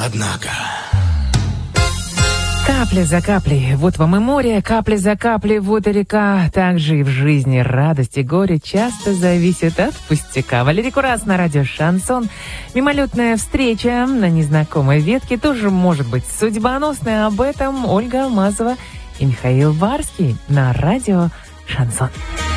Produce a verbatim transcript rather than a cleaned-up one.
однако. Капля за каплей, вот вам и море, капля за каплей, вот и река. Также и в жизни радость и горе часто зависят от пустяка. Валерий Курас на радио «Шансон». Мимолетная встреча на незнакомой ветке тоже может быть судьбоносной. Об этом Ольга Алмазова и Михаил Барский на радио «Шансон».